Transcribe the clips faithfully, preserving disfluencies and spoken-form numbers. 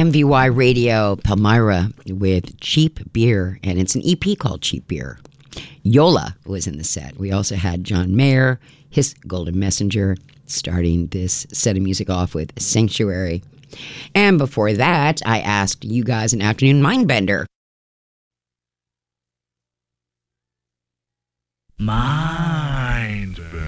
M V Y Radio, Palmyra with Cheap Beer, and it's an E P called Cheap Beer. Yola was in the set. We also had John Mayer, his Golden Messenger, starting this set of music off with Sanctuary. And before that, I asked you guys an afternoon mindbender. Mindbender.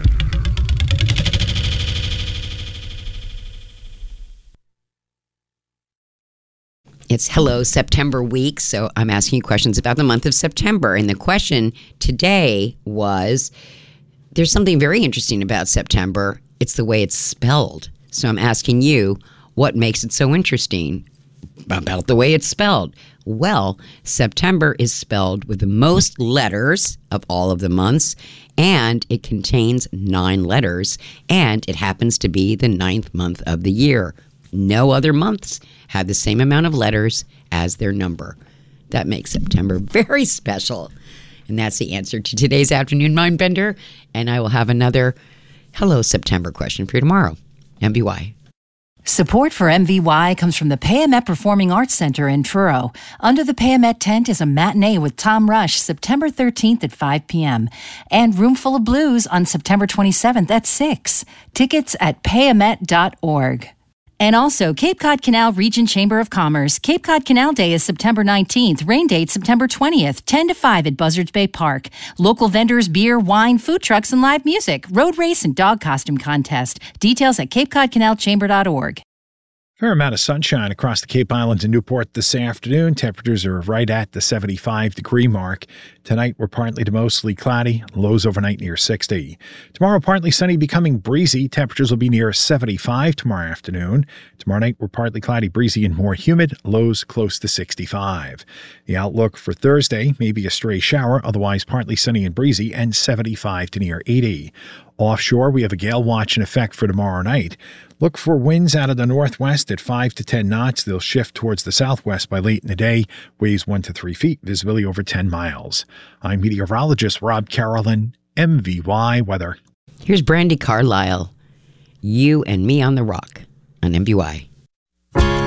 It's Hello September week, so I'm asking you questions about the month of September. And the question today was, there's something very interesting about September. It's the way it's spelled. So I'm asking you, what makes it so interesting about the way it's spelled? Well, September is spelled with the most letters of all of the months, and it contains nine letters, and it happens to be the ninth month of the year. No other months have the same amount of letters as their number. That makes September very special. And that's the answer to today's Afternoon Mindbender. And I will have another Hello September question for you tomorrow. M V Y. Support for M V Y comes from the Payamet Performing Arts Center in Truro. Under the Payamet tent is a matinee with Tom Rush, September thirteenth at five p.m. and Roomful of Blues on September twenty-seventh at six. Tickets at payamet dot org. And also, Cape Cod Canal Region Chamber of Commerce. Cape Cod Canal Day is September nineteenth. Rain date September twentieth, ten to five at Buzzards Bay Park. Local vendors, beer, wine, food trucks, and live music. Road race and dog costume contest. Details at cape cod canal chamber dot org. Fair amount of sunshine across the Cape Islands and Newport this afternoon. Temperatures are right at the seventy-five degree mark. Tonight, we're partly to mostly cloudy. Lows overnight near sixty. Tomorrow, partly sunny, becoming breezy. Temperatures will be near seventy-five tomorrow afternoon. Tomorrow night, we're partly cloudy, breezy, and more humid. Lows close to sixty-five. The outlook for Thursday, maybe a stray shower, otherwise partly sunny and breezy, and seventy-five to near eighty. Offshore, we have a gale watch in effect for tomorrow night. Look for winds out of the northwest at five to ten knots. They'll shift towards the southwest by late in the day. Waves one to three feet. Visibility over ten miles. I'm meteorologist Rob Carolyn, M V Y Weather. Here's Brandi Carlile, You and Me on the Rock on M V Y.